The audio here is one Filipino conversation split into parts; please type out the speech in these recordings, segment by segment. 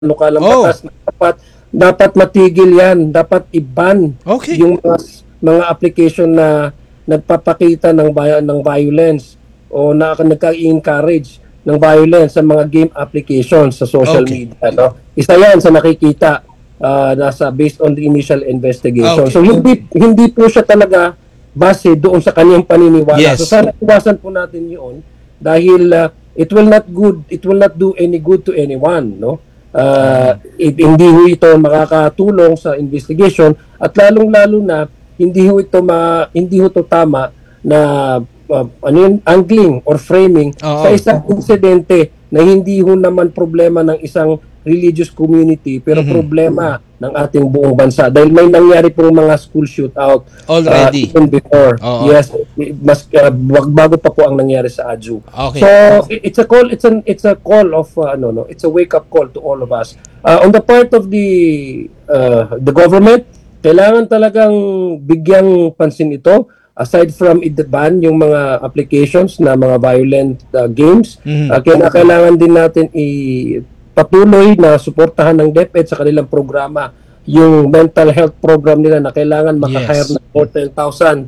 lokalang batas na dapat matigil yan, dapat i-ban yung mga application na nagpapakita ng violence o nagka-encourage ng violence sa mga game applications sa social media. No? Isa yan sa nakikita nasa based on the initial investigation. So hindi po siya talaga base doon sa kanyang paniniwala. So sana iwasan po natin yun dahil it will not do any good to anyone, no? Hindi ho ito makakatulong sa investigation at lalong-lalo na hindi ho ito tama na angling or framing sa isang insidente na hindi ho naman problema ng isang religious community pero problema ng ating buong bansa dahil may nangyari pong mga school shootout already even before. Yes, bago pa po ang nangyari sa Aju. So it's a call of it's a wake up call to all of us. On the part of the government, kailangan talagang bigyang pansin ito. Aside from i-ban yung mga applications na mga violent games, kailangan din natin patuloy na suportahan ng DepEd sa kanilang programa yung mental health program nila na kailangan maka-hire ng 10,000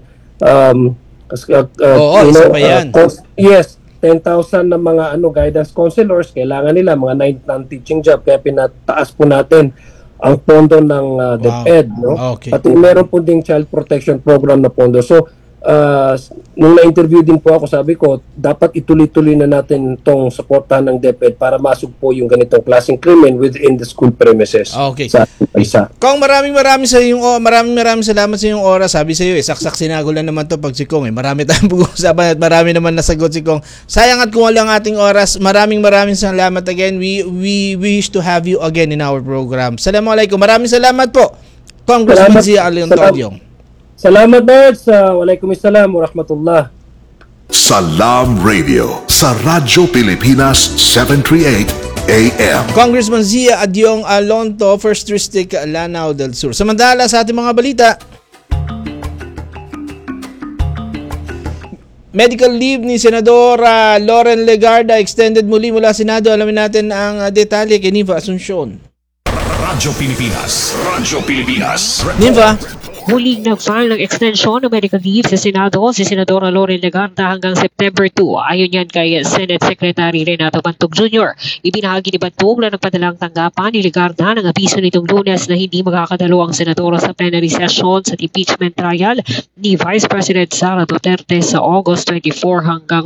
10,000 na mga guidance counselors kailangan nila mga non-teaching job kaya pinataas po natin ang pondo ng DepEd, no? Pati meron po ding child protection program na pondo. So nung na-interview din po ako, sabi ko, dapat ituloy-tuloy na natin itong suportahan ng DepEd para masugpo yung ganitong klaseng krimen within the school premises. Sa isa. Kong, maraming salamat sa iyong oras. Sabi sa iyo, saksak sinagulan naman to pag si Kong. Marami tayong pag-uusapan at marami naman nasagot si Kong. Sayang at kung walang ating oras. Maraming salamat again. We wish to have you again in our program. Assalamualaikum. Maraming salamat po. Congressman Zia Aliontoryong. Salamat, Nerds. Waalaikumsalam warahmatullah. Salam Radio sa Radyo Pilipinas 738 AM. Congressman Zia Adyong Alonto, 1st District, Lanao del Sur. Samantala sa ating mga balita, medical leave ni Senadora Loren Legarda extended muli mula Senado. Alamin natin ang detalye kay Niva Asuncion. Radyo Pilipinas. Niva. Huling nag-file ng extension ng medical leave sa Senado si Senadora Loren Legarda hanggang September 2. Ayon yan kay Senate Secretary Renato Bantog Jr. Ibinahagi ni Bantog na nagpadalang tanggapan ni Legarda ng abiso nitong Lunes na hindi makakadalo ang senadora sa plenary session sa impeachment trial ni Vice President Sara Duterte sa August 24 hanggang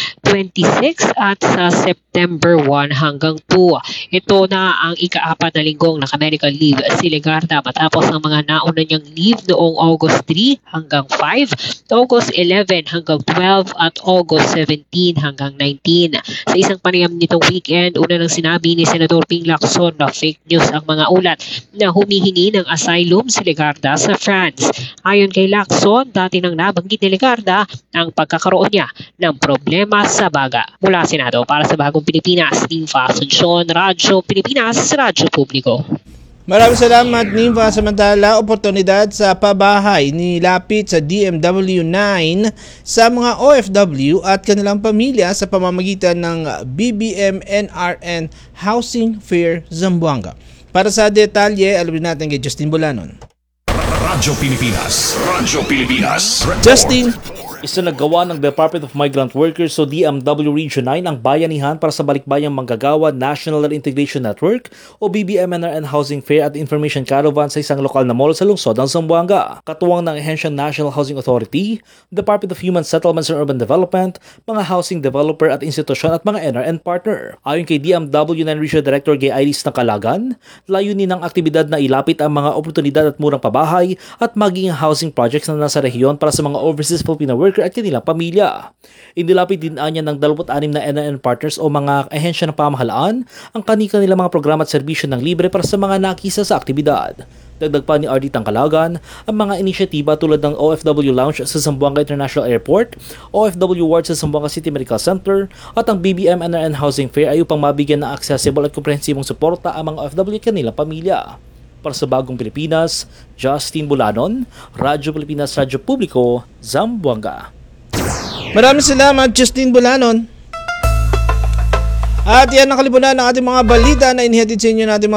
26 at sa September 1 hanggang 2. Ito na ang ika-4 na linggong naka-medical leave si Legarda matapos ang mga nauna niyang leave noong August 3 hanggang 5, August 11 hanggang 12 at August 17 hanggang 19. Sa isang panayam nitong weekend, una nang sinabi ni Senador Ping Lacson na fake news ang mga ulat na humihingi ng asylum si Legarda sa France. Ayon kay Lacson, dati nang nabanggit ni Legarda ang pagkakaroon niya ng problema sa baga. Mula Senado para sa Bagong Pilipinas, Niva Asuncion, Radyo Pilipinas, Radyo Publiko. Maraming salamat, Niva. Samantala, oportunidad sa pabahay ni Lapid sa DMW 9 sa mga OFW at kanilang pamilya sa pamamagitan ng BBM NRN Housing Fair Zamboanga. Para sa detalye, alamin natin kay Justin Bulanon. Radyo Pilipinas. Justin. Isinagawa ng Department of Migrant Workers o DMW Region 9 ang bayanihan para sa Balikbayang Manggagawa National Integration Network o BBM-NRN Housing Fair at Information Caravan sa isang lokal na mall sa lungsod ng Zamboanga. Katuwang ng Ahensyang National Housing Authority, Department of Human Settlements and Urban Development, mga housing developer at institusyon at mga NRN partner. Ayon kay DMW 9 Regional Director Gay Iris Nakalagan, layunin ng aktibidad na ilapit ang mga oportunidad at murang pabahay at maging housing projects na nasa rehiyon para sa mga overseas Filipino workers at kanilang pamilya. Inilapit din anya ng 26 na NRN partners o mga ahensya ng pamahalaan ang kanilang mga programa at serbisyo ng libre para sa mga nakisa sa aktibidad. Dagdag pa ni RD Tangkalagan ang mga inisyatiba tulad ng OFW Lounge sa Zamboanga International Airport, OFW Ward sa Zamboanga City Medical Center at ang BBM NRN Housing Fair ay upang mabigyan ng accessible at komprehensibong suporta ang mga OFW at kanilang pamilya. Para sa Bagong Pilipinas, Justin Bulanon, Radyo Pilipinas, Radyo Publiko, Zamboanga. Maraming salamat, Justin Bulanon. At yan ang kalibunan ng ating mga balita na inihatid sa inyo natin mga